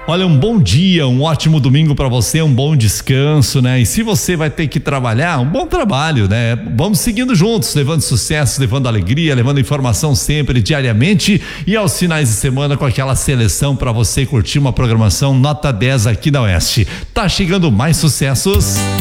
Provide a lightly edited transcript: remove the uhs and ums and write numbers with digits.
Olha, um bom dia, um ótimo domingo para você, um bom descanso, né? E se você vai ter que trabalhar, um bom trabalho, né? Vamos seguindo juntos, levando sucesso, levando alegria, levando informação sempre, diariamente, e aos finais de semana com aquela seleção para você curtir uma programação nota 10 aqui na Oeste. Tá chegando mais sucessos.